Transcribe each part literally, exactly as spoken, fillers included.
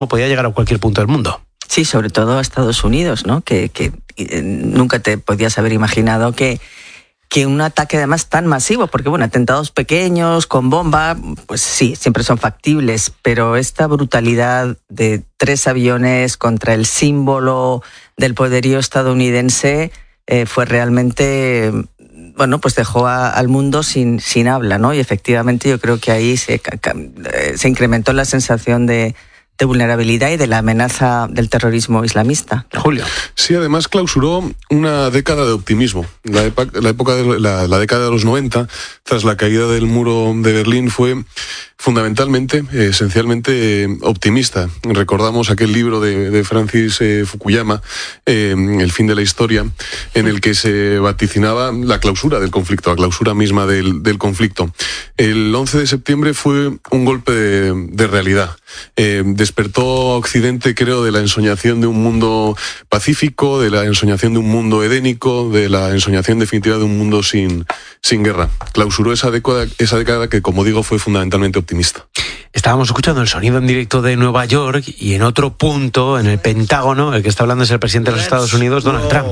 podía llegar a cualquier punto del mundo. Sí, sobre todo a Estados Unidos, ¿no? Que, que nunca te podías haber imaginado que, que un ataque además tan masivo, porque bueno, atentados pequeños, con bomba, pues sí, siempre son factibles, pero esta brutalidad de tres aviones contra el símbolo del poderío estadounidense eh, fue realmente, bueno, pues dejó a, al mundo sin, sin habla, ¿no? Y efectivamente yo creo que ahí se, se incrementó la sensación de de vulnerabilidad y de la amenaza del terrorismo islamista. Julio. Sí, además clausuró una década de optimismo. La, epa, la época de la, la década de los noventa, tras la caída del muro de Berlín, fue fundamentalmente, eh, esencialmente eh, optimista. Recordamos aquel libro de, de Francis eh, Fukuyama, eh, El fin de la historia, en el que se vaticinaba la clausura del conflicto, la clausura misma del, del conflicto. El once de septiembre fue un golpe de, de realidad. Eh, despertó a Occidente, creo, de la ensoñación de un mundo pacífico, de la ensoñación de un mundo edénico, de la ensoñación definitiva de un mundo sin, sin guerra. Clausuró esa década, esa década que, como digo, fue fundamentalmente optimista. Estábamos escuchando el sonido en directo de Nueva York y en otro punto, en el Pentágono, el que está hablando es el presidente de los Estados Unidos, Donald Trump.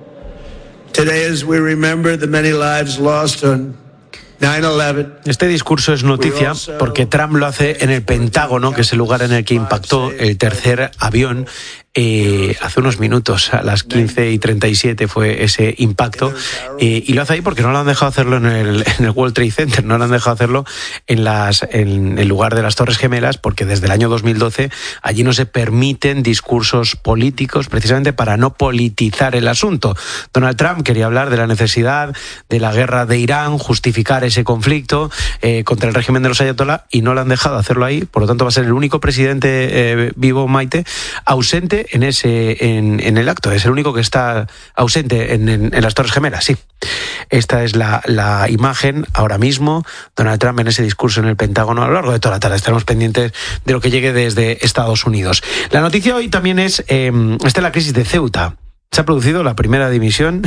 Today, as we remember the many lives lost on nine eleven. Este discurso es noticia porque Trump lo hace en el Pentágono, que es el lugar en el que impactó el tercer avión. Eh, hace unos minutos, a las quince y treinta y siete fue ese impacto, eh, y lo hace ahí porque no lo han dejado hacerlo en el, en el World Trade Center, no lo han dejado hacerlo en, las, en el lugar de las Torres Gemelas, porque desde el año dos mil doce allí no se permiten discursos políticos, precisamente para no politizar el asunto. Donald Trump quería hablar de la necesidad de la guerra de Irán, justificar ese conflicto eh, contra el régimen de los ayatolá, y no le han dejado hacerlo ahí. Por lo tanto va a ser el único presidente eh, vivo, Maite, ausente en ese en, en el acto. Es el único que está ausente en, en, en las Torres Gemelas, sí. Esta es la, la imagen ahora mismo, Donald Trump en ese discurso en el Pentágono. A lo largo de toda la tarde estaremos pendientes de lo que llegue desde Estados Unidos. La noticia hoy también es eh, esta es la crisis de Ceuta. Se ha producido la primera dimisión.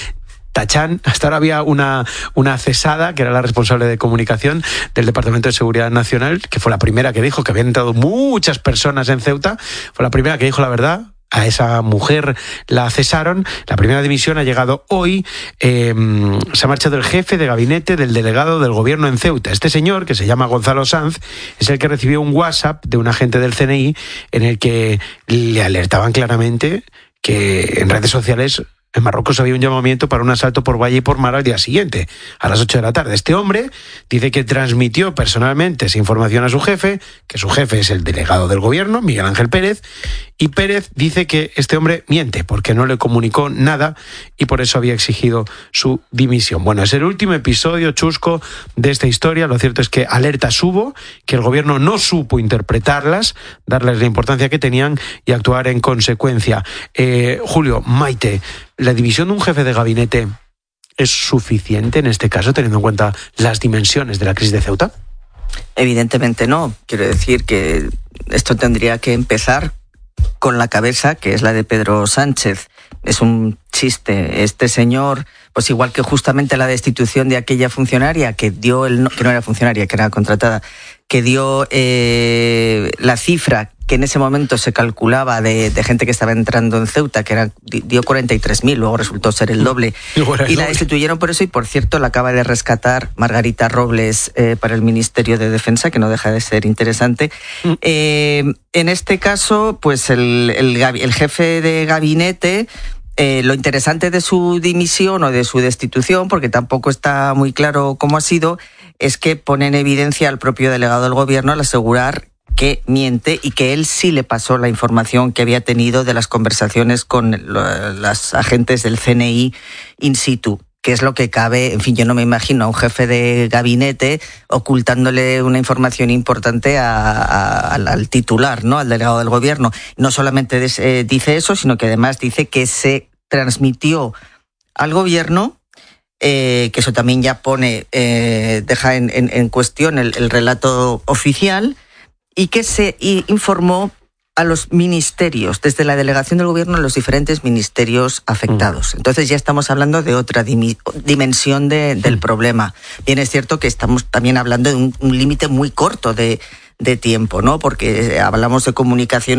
Tachán, hasta ahora había una, una cesada, que era la responsable de comunicación del Departamento de Seguridad Nacional, que fue la primera que dijo que habían entrado muchas personas en Ceuta, fue la primera que dijo la verdad. A esa mujer la cesaron. La primera dimisión ha llegado hoy. Eh, se ha marchado el jefe de gabinete del delegado del gobierno en Ceuta. Este señor, que se llama Gonzalo Sanz, es el que recibió un WhatsApp de un agente del C N I en el que le alertaban claramente que en redes sociales en Marruecos había un llamamiento para un asalto por valle y por mar al día siguiente, a las ocho de la tarde. Este hombre dice que transmitió personalmente esa información a su jefe, que su jefe es el delegado del gobierno, Miguel Ángel Pérez, y Pérez dice que este hombre miente porque no le comunicó nada y por eso había exigido su dimisión. Bueno, es el último episodio chusco de esta historia. Lo cierto es que alertas hubo, que el gobierno no supo interpretarlas, darles la importancia que tenían y actuar en consecuencia. Eh, Julio, Maite, ¿la dimisión de un jefe de gabinete es suficiente en este caso, teniendo en cuenta las dimensiones de la crisis de Ceuta? Evidentemente no. Quiero decir que esto tendría que empezar con la cabeza, que es la de Pedro Sánchez. Es un chiste. Este señor, pues igual que justamente la destitución de aquella funcionaria que dio el, que no era funcionaria, que era contratada, que dio eh, la cifra que en ese momento se calculaba de, de gente que estaba entrando en Ceuta, que era, dio cuarenta y tres mil, luego resultó ser el doble. Y la destituyeron por eso, y por cierto la acaba de rescatar Margarita Robles eh, para el Ministerio de Defensa, que no deja de ser interesante. Mm. Eh, en este caso, pues el, el, el jefe de gabinete, Eh, lo interesante de su dimisión o de su destitución, porque tampoco está muy claro cómo ha sido, es que pone en evidencia al propio delegado del gobierno al asegurar que miente y que él sí le pasó la información que había tenido de las conversaciones con los agentes del C N I in situ, que es lo que cabe. En fin, yo no me imagino a un jefe de gabinete ocultándole una información importante a, a, al titular, ¿no? Al delegado del gobierno. No solamente des, eh, dice eso, sino que además dice que se transmitió al gobierno, eh, que eso también ya pone, eh, deja en, en, en cuestión el, el relato oficial, y que se informó a los ministerios, desde la delegación del gobierno, a los diferentes ministerios afectados. Entonces ya estamos hablando de otra dim- dimensión de, del problema. Bien, es cierto que estamos también hablando de un, un límite muy corto de, de tiempo, ¿no? Porque hablamos de comunicaciones